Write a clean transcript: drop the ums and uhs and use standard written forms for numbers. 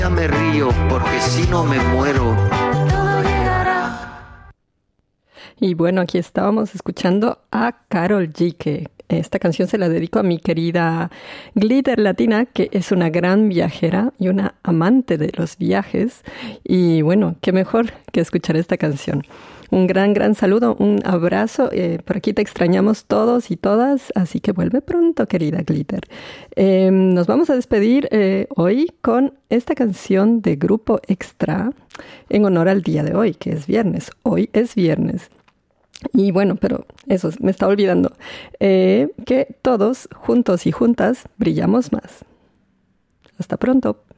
Ya me río porque si no me muero. Todo llegará. Y bueno, aquí estábamos escuchando a Karol G, que esta canción se la dedico a mi querida Glitter Latina, que es una gran viajera y una amante de los viajes. Y bueno, qué mejor que escuchar esta canción. Un gran, gran saludo, un abrazo. Por aquí te extrañamos todos y todas, así que vuelve pronto, querida Glitter. Nos vamos a despedir hoy con esta canción de Grupo Extra en honor al día de hoy, que es viernes. Hoy es viernes. Y bueno, pero eso me está olvidando, que todos juntos y juntas brillamos más. Hasta pronto.